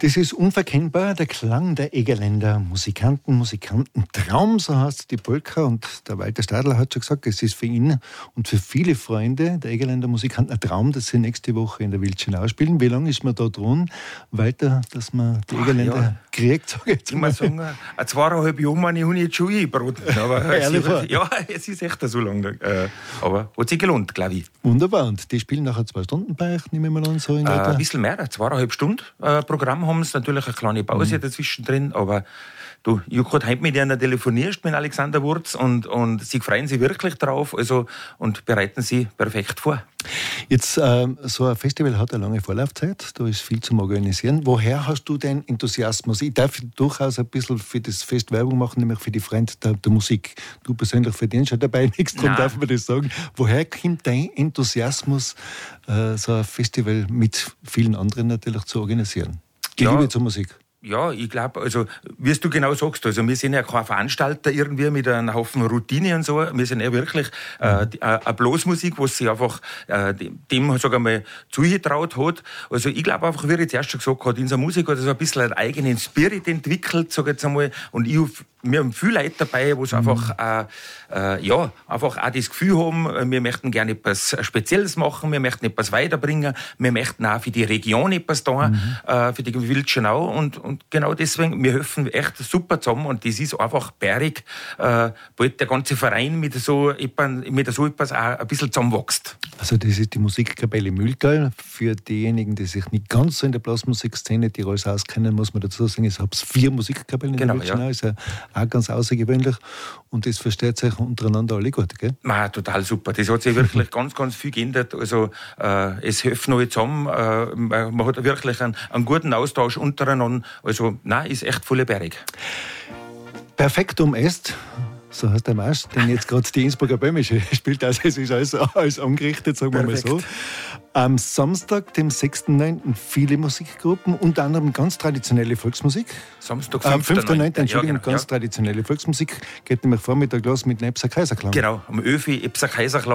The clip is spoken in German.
Das ist unverkennbar der Klang der Egerländer Musikantentraum, so heißt die Polka. Und der Walter Stadler hat schon gesagt, es ist für ihn und für viele Freunde der Egerländer Musikanten ein Traum, dass sie nächste Woche in der Wildschönau spielen. Wie lange ist man da dran, Walter, dass man die Egerländer kriegt? Sag ich jetzt mal. Ich muss sagen, 2,5 Jahre habe ich jetzt schon eingebraten. Aber es ist echt so lang. Aber hat sich gelohnt, glaube ich. Wunderbar. Und die spielen nachher 2 Stunden bei euch, nehme ich mal an, so in etwa? Ein bisschen mehr, 2,5 Stunden Programm haben sie. Natürlich eine kleine Pause dazwischen drin, aber du, ich habe gerade heute mit ihnen telefoniert, mit Alexander Wurz, und sie freuen sich wirklich drauf, also, und bereiten sie perfekt vor. Jetzt, so ein Festival hat eine lange Vorlaufzeit, da ist viel zum Organisieren. Woher hast du den Enthusiasmus? Ich darf durchaus ein bisschen für das Fest Werbung machen, nämlich für die Freunde der Musik. Du persönlich verdienst schon dabei nichts, darum darf man das sagen. Woher kommt dein Enthusiasmus, so ein Festival mit vielen anderen natürlich zu organisieren? Die Liebe zur Musik. Ja, ich glaube, also, wie du genau sagst, also, wir sind ja kein Veranstalter irgendwie mit einem Haufen Routine und so. Wir sind ja wirklich eine Blasmusik, was sich einfach dem, sag ich mal, zugetraut hat. Also, ich glaube einfach, wie ich zuerst schon gesagt habe, unser Musik hat so ein bisschen einen eigenen Spirit entwickelt, sag ich jetzt einmal. Und wir haben viele Leute dabei, die einfach, einfach auch das Gefühl haben, wir möchten gerne etwas Spezielles machen, wir möchten etwas weiterbringen, wir möchten auch für die Region etwas tun, für die Wildschönau. Und genau deswegen, wir helfen echt super zusammen, und das ist einfach bärig, bald der ganze Verein mit so etwas auch ein bisschen zusammenwächst. Also das ist die Musikkapelle Mühltal. Für diejenigen, die sich nicht ganz so in der Blasmusikszene Tirols auskennen, muss man dazu sagen, es hat 4 Musikkapellen in der Wildschönau. Ist ja auch ganz außergewöhnlich. Und das versteht sich untereinander alle gut, gell? Total super. Das hat sich wirklich ganz, ganz viel geändert. Also es helfen alle zusammen. Man hat wirklich einen guten Austausch untereinander. Also ist echt volle Berg. Perfektum est, so heißt der Marsch, den jetzt gerade die Innsbrucker Böhmische spielt. Also es ist alles angerichtet, sagen wir mal so. Am Samstag, dem 6.9. viele Musikgruppen, unter anderem ganz traditionelle Volksmusik. Samstag, 5.9. Entschuldigung, ganz traditionelle Volksmusik. Geht nämlich Vormittag los mit einem Epser Kaiserklang. Genau, am Öfi Epser Kaiserklang.